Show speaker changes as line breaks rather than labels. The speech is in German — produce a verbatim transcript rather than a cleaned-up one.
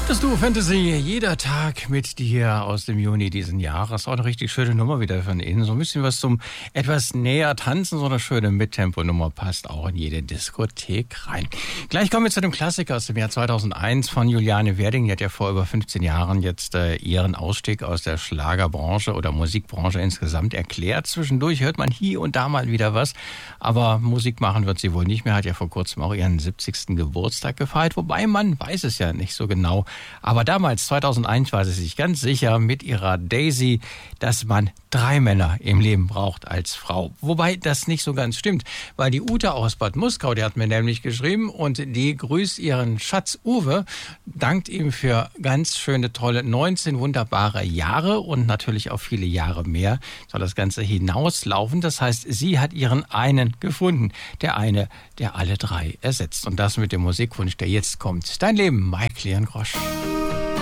Das Duo Fantasy, jeder Tag mit dir aus dem Juni diesen Jahres. Auch eine richtig schöne Nummer wieder von Ihnen. So ein bisschen was zum etwas näher tanzen. So eine schöne Mittempo-Nummer passt auch in jede Diskothek rein. Gleich kommen wir zu dem Klassiker aus dem Jahr zweitausendeins von Juliane Werding. Die hat ja vor über fünfzehn Jahren jetzt äh, ihren Ausstieg aus der Schlagerbranche oder Musikbranche insgesamt erklärt. Zwischendurch hört man hier und da mal wieder was. Aber Musik machen wird sie wohl nicht mehr. Hat ja vor kurzem auch ihren siebzigsten Geburtstag gefeiert. Wobei man weiß es ja nicht so genau. Aber damals, zweitausendeins, war sie sich ganz sicher mit ihrer Daisy, dass man drei Männer im Leben braucht als Frau. Wobei das nicht so ganz stimmt, weil die Ute aus Bad Muskau, die hat mir nämlich geschrieben und die grüßt ihren Schatz Uwe, dankt ihm für ganz schöne, tolle neunzehn wunderbare Jahre und natürlich auch viele Jahre mehr soll das Ganze hinauslaufen. Das heißt, sie hat ihren einen gefunden, der eine, der alle drei ersetzt. Und das mit dem Musikwunsch, der jetzt kommt. Dein Leben, Mike Leon Grosch.